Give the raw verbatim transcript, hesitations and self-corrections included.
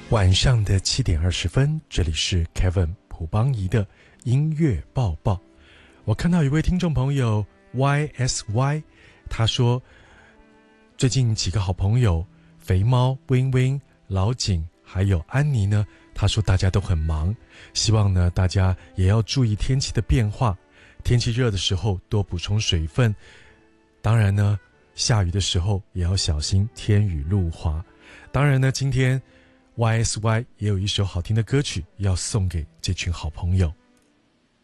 晚上的七点二十分，这里是 Kevin 蒲邦仪的音乐报报。我看到一位听众朋友 Y S Y， 他说最近几个好朋友肥猫、Win Win、老景还有安妮呢，他说大家都很忙，希望呢大家也要注意天气的变化，天气热的时候多补充水分，当然呢下雨的时候也要小心天雨路滑。当然呢今天Y S Y 也有一首好听的歌曲要送给这群好朋友。